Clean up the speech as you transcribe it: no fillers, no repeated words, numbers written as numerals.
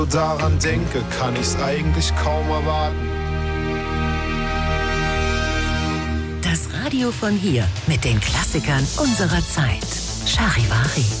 daran denke, kann ich's eigentlich kaum erwarten. Das Radio von hier mit den Klassikern unserer Zeit. Charivari.